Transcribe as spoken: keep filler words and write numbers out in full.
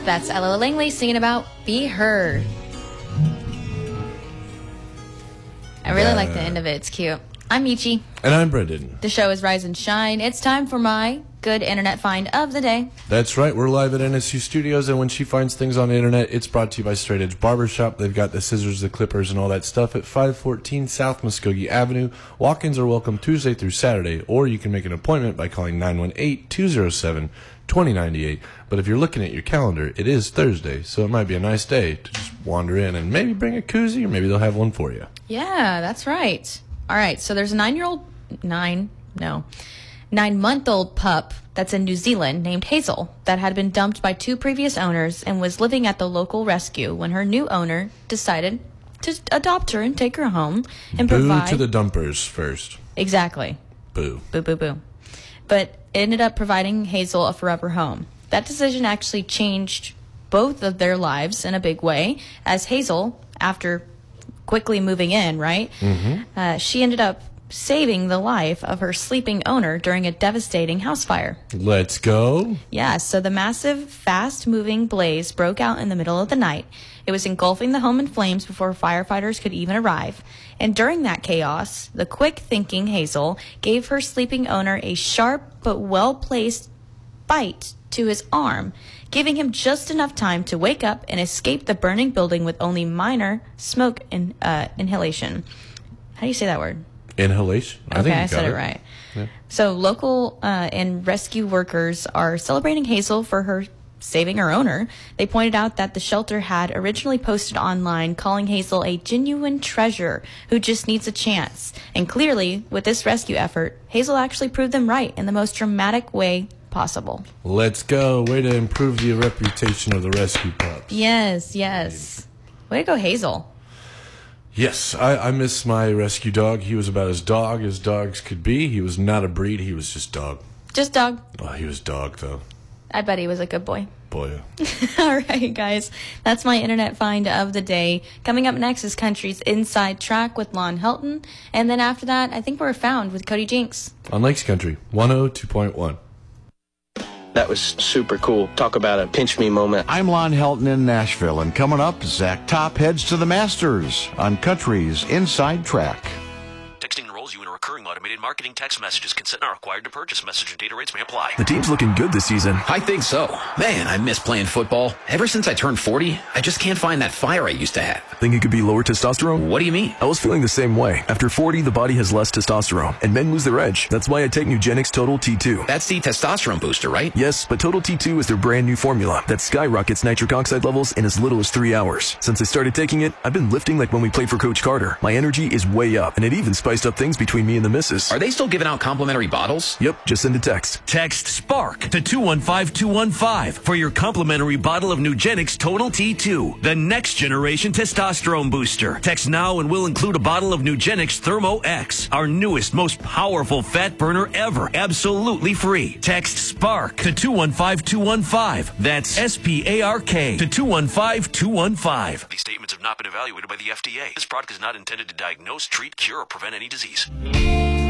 That's Ella Langley singing about Be Heard. I really Uh, like the end of it. It's cute. I'm Michi. And I'm Brendan. The show is Rise and Shine. It's time for my good internet find of the day. That's right. We're live at N S U Studios, and when she finds things on the internet, it's brought to you by Straight Edge Barbershop. They've got the scissors, the clippers, and all that stuff at five fourteen South Muskogee Avenue. Walk-ins are welcome Tuesday through Saturday, or you can make an appointment by calling nine one eight, two oh seven, two oh nine eight. But if you're looking at your calendar, it is Thursday, so it might be a nice day to just wander in and maybe bring a koozie, or maybe they'll have one for you. Yeah, that's right. All right, so there's a nine-year-old, nine, no, nine-month-old pup that's in New Zealand named Hazel that had been dumped by two previous owners and was living at the local rescue when her new owner decided to adopt her and take her home and Boo provide... to the dumpers first. Exactly. Boo. Boo, boo, boo. But it ended up providing Hazel a forever home. That decision actually changed both of their lives in a big way, as Hazel, after quickly moving in, right, Mm-hmm. uh, she ended up saving the life of her sleeping owner during a devastating house fire. Let's go. Yeah, so the massive, fast-moving blaze broke out in the middle of the night. It was engulfing the home in flames before firefighters could even arrive. And during that chaos, the quick-thinking Hazel gave her sleeping owner a sharp but well-placed bite to his arm, giving him just enough time to wake up and escape the burning building with only minor smoke in, uh, inhalation. How do you say that word? Inhalation. I Okay, think you I got said it, it right. Yeah. So local uh, and rescue workers are celebrating Hazel for her saving her owner. They pointed out that the shelter had originally posted online calling Hazel a genuine treasure who just needs a chance. And clearly, with this rescue effort, Hazel actually proved them right in the most dramatic way possible. Let's go. Way to improve the reputation of the rescue pups. Yes, yes. Way to go, Hazel. Yes, I, I miss my rescue dog. He was about as dog as dogs could be. He was not a breed. He was just dog. Just dog. Oh, he was dog, though. I bet he was a good boy. Boy. All right, guys. That's my internet find of the day. Coming up next is Country's Inside Track with Lon Helton. And then after that, I think we're found with Cody Jinks. On Lakes Country, one oh two point one. That was super cool. Talk about a pinch me moment. I'm Lon Helton in Nashville, and coming up, Zach Top heads to the Masters on Country's Inside Track. Texting enrolls you in a recurring automated marketing text messages. Consent not required to purchase. Message and data rates may apply. The team's looking good this season. I think so. Man, I miss playing football. Ever since I turned forty, I just can't find that fire I used to have. Think it could be lower testosterone? What do you mean? I was feeling the same way. After forty, the body has less testosterone, and men lose their edge. That's why I take Nugenix Total T two. That's the testosterone booster, right? Yes, but Total T two is their brand new formula that skyrockets nitric oxide levels in as little as three hours. Since I started taking it, I've been lifting like when we played for Coach Carter. My energy is way up, and it even spiced up things between me and the missus. Are they still giving out complimentary bottles? Yep, just send a text. Text SPARK to two one five two one five for your complimentary bottle of Nugenix Total T two, the next generation testosterone booster. Text now and we'll include a bottle of Nugenix Thermo X, our newest, most powerful fat burner ever, absolutely free. Text SPARK to two one five two one five. That's S P A R K to two one five two one five. These statements have not been evaluated by the F D A. This product is not intended to diagnose, treat, cure, or prevent any disease.